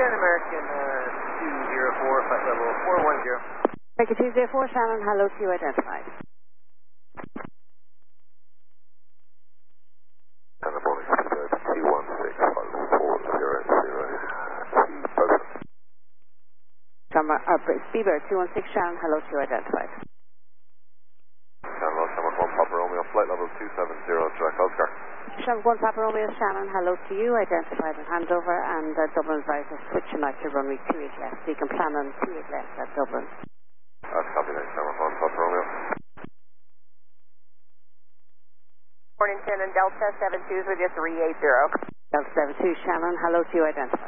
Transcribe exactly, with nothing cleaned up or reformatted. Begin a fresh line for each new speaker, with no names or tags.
Shannon American uh, two zero four, flight level four one zero.
American two zero four, Shannon, hello to you, identified.
And the morning Speedbird two one six five four zero zero to Bosun.
Summer, uh, Speedbird two one six, Shannon, hello to you, identified.
Shannon, Summer one Papa Romeo, flight level two seven zero, direct Oscar.
Shannon one Papa Romeo, Shannon, hello to you, identified and handover, and uh, Dublin advisor switching out to runway two eight left, so you can plan on two eight left at Dublin.
That's copy that, Summer one Papa Romeo.
Morning, Shannon, Delta seven two with you three eight zero.
Delta seven two, Shannon, hello to you, identified.